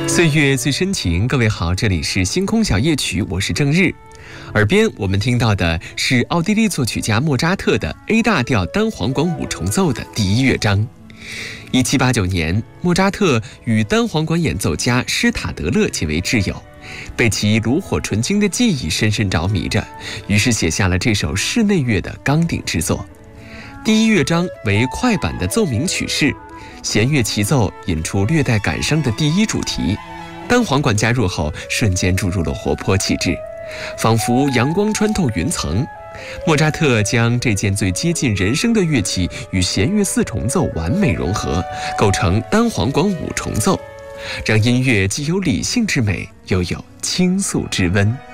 岁月最深情，各位好，这里是星空小夜曲，我是郑日。耳边我们听到的是奥地利作曲家莫扎特的 A 大调单簧管五重奏的第一乐章。1789年，莫扎特与单簧管演奏家施塔德勒结为挚友，被其炉火纯青的技艺深深着迷着，于是写下了这首室内乐的纲鼎之作。第一乐章为快板的奏鸣曲式，弦乐齐奏引出略带感伤的第一主题，单簧管加入后，瞬间注入了活泼气质，仿佛阳光穿透云层。莫扎特将这件最接近人声的乐器与弦乐四重奏完美融合，构成单簧管五重奏，让音乐既有理性之美，又有倾诉之温。